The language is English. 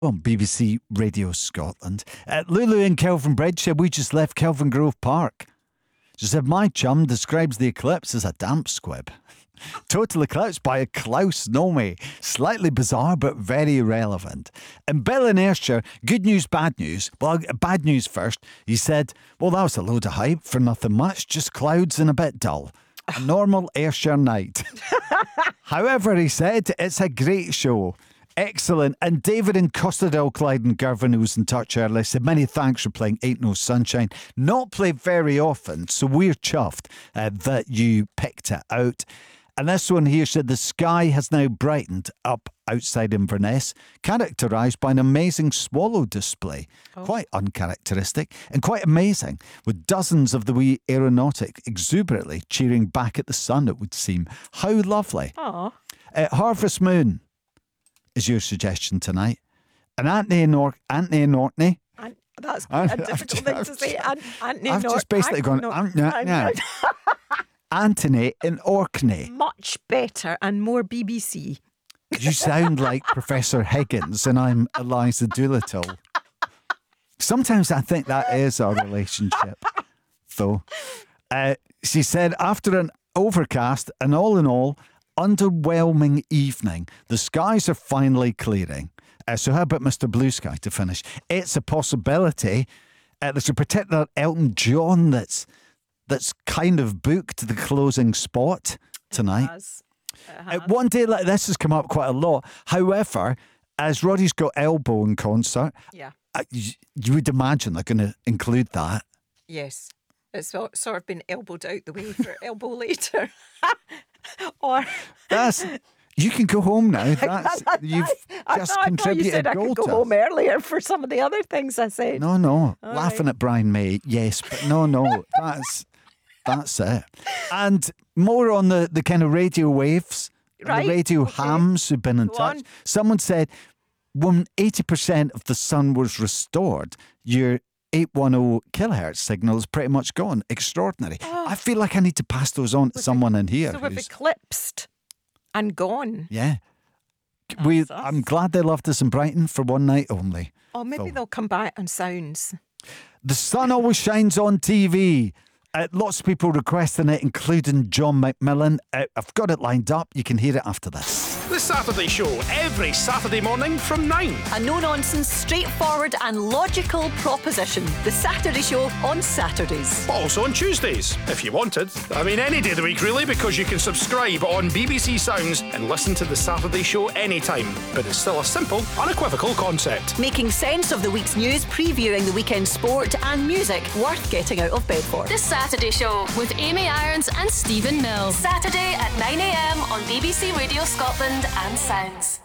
on BBC Radio Scotland. Lulu in Kelvin Bridge said we just left Kelvin Grove Park. She said, my chum describes the eclipse as a damp squib. Total eclipse by a Klaus Nomi. Slightly bizarre, but very relevant. And Bill in Ayrshire, good news, bad news. Well, bad news first. He said, well, that was a load of hype for nothing much, just clouds and a bit dull. A normal Ayrshire night. However, he said, it's a great show. Excellent. And David in Costerdale, Clyde and Girvan, who was in touch earlier, said, many thanks for playing Ain't No Sunshine. Not played very often, so we're chuffed that you picked it out. And this one here said, the sky has now brightened up outside Inverness, characterised by an amazing swallow display. Quite uncharacteristic and quite amazing, with dozens of the wee aeronautic exuberantly cheering back at the sun, it would seem. How lovely. Harvest Moon is your suggestion tonight. And Anthony and Orkney. That's a difficult thing to say. I've just basically gone, Anthony in Orkney. Much better and more BBC. You sound like Professor Higgins and I'm Eliza Doolittle. Sometimes I think that is our relationship, though. She said, after an overcast and all in all, underwhelming evening, the skies are finally clearing. So how about Mr. Blue Sky to finish? It's a possibility. There's a particular Elton John that's kind of booked the closing spot tonight. One day like this has come up quite a lot. However, as Roddy's got Elbow in concert, you would imagine they're going to include that. Yes. It's sort of been elbowed out the way for Elbow later. Or you can go home now. You've just contributed I could go home earlier for some of the other things I said. No. Laughing at Brian May, yes, but no. That's it. And more on the kind of radio waves, the radio hams who've been in touch. Someone said when 80% of the sun was restored, your 810 kilohertz signal is pretty much gone. Extraordinary. I feel like I need to pass those on to someone in here. So we've eclipsed and gone. Yeah. I'm glad they loved us in Brighton for one night only. Oh, maybe they'll come back on sounds. The sun always shines on TV. Lots of people requesting it, including John McMillan. I've got it lined up. You can hear it after this. The Saturday Show, every Saturday morning from 9. A no-nonsense, straightforward and logical proposition. The Saturday Show on Saturdays. But also on Tuesdays, if you wanted. I mean, any day of the week, really, because you can subscribe on BBC Sounds and listen to The Saturday Show anytime. But it's still a simple, unequivocal concept. Making sense of the week's news, previewing the weekend sport and music worth getting out of bed for. The Saturday Show with Amy Irons and Stephen Mills. Saturday at 9 a.m. on BBC Radio Scotland and Sounds.